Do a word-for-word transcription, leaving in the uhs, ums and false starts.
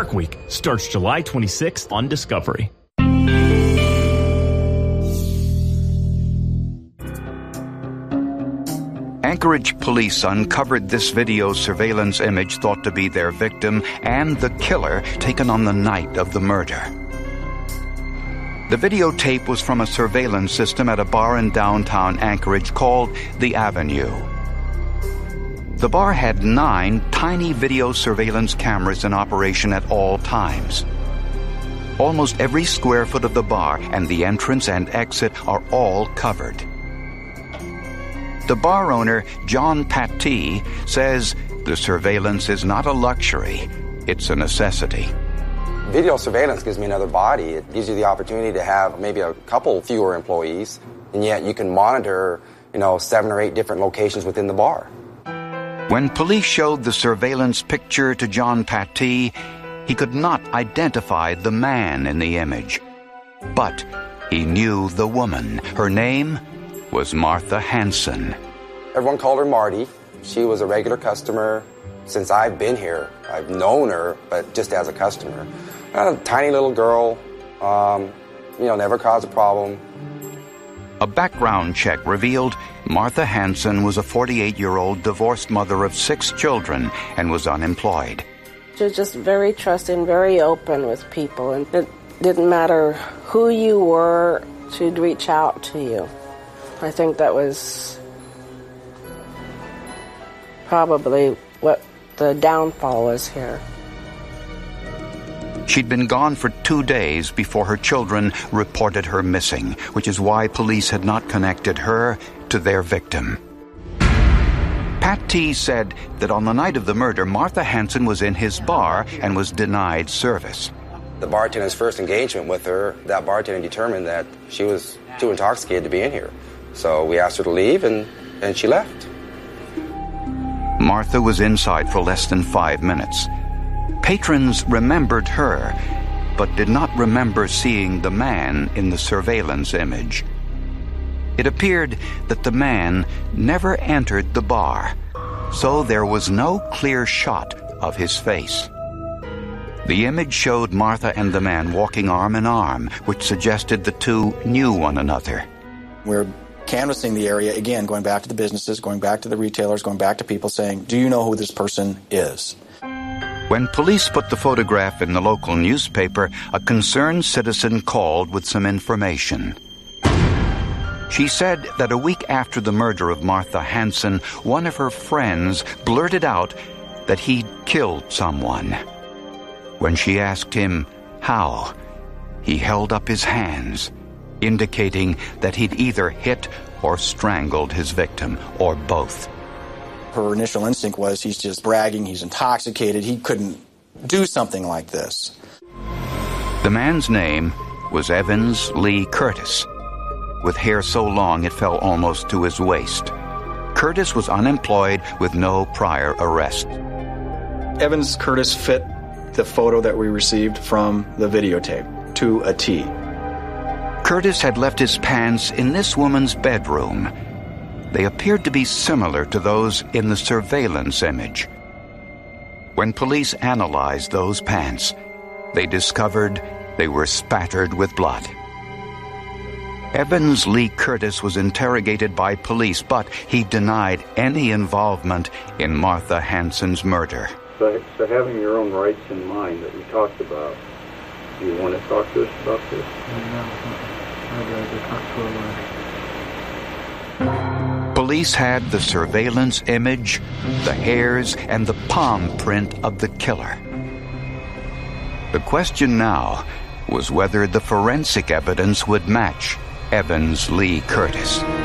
Shark Week starts July twenty-sixth on Discovery. Anchorage police uncovered this video surveillance image thought to be their victim and the killer taken on the night of the murder. The videotape was from a surveillance system at a bar in downtown Anchorage called The Avenue. The bar had nine tiny video surveillance cameras in operation at all times. Almost every square foot of the bar and the entrance and exit are all covered. The bar owner, John Pattee, says the surveillance is not a luxury, it's a necessity. Video surveillance gives me another body. It gives you the opportunity to have maybe a couple fewer employees, and yet you can monitor, you know, seven or eight different locations within the bar. When police showed the surveillance picture to John Pattee, he could not identify the man in the image. But he knew the woman. Her name was Martha Hanson. Everyone called her Marty. She was a regular customer since I've been here. I've known her, but just as a customer. A tiny little girl, um, you know, never caused a problem. A background check revealed Martha Hanson was a forty-eight-year-old divorced mother of six children and was unemployed. She was just very trusting, very open with people, and it didn't matter who you were, she'd reach out to you. I think that was probably what the downfall was here. She'd been gone for two days before her children reported her missing, which is why police had not connected her to their victim. Pattee said that on the night of the murder, Martha Hanson was in his bar and was denied service. The bartender's first engagement with her, that bartender determined that she was too intoxicated to be in here. So we asked her to leave, and, and she left. Martha was inside for less than five minutes. Patrons remembered her, but did not remember seeing the man in the surveillance image. It appeared that the man never entered the bar, so there was no clear shot of his face. The image showed Martha and the man walking arm in arm, which suggested the two knew one another. We're canvassing the area, again, going back to the businesses, going back to the retailers, going back to people saying, do you know who this person is? When police put the photograph in the local newspaper, a concerned citizen called with some information. She said that a week after the murder of Martha Hanson, one of her friends blurted out that he'd killed someone. When she asked him how, he held up his hands, indicating that he'd either hit or strangled his victim, or both. Her initial instinct was he's just bragging, he's intoxicated, he couldn't do something like this. The man's name was Evans Lee Curtis, with hair so long it fell almost to his waist. Curtis was unemployed with no prior arrest. Evans Curtis fit the photo that we received from the videotape to a T. Curtis had left his pants in this woman's bedroom. They appeared to be similar to those in the surveillance image. When police analyzed those pants, they discovered they were spattered with blood. Evans Lee Curtis was interrogated by police, but he denied any involvement in Martha Hanson's murder. So, so having your own rights in mind that we talked about, do you want to talk to us about this? No, I'd rather talk to a lawyer. Police had the surveillance image, the hairs, and the palm print of the killer. The question now was whether the forensic evidence would match Evans Lee Curtis.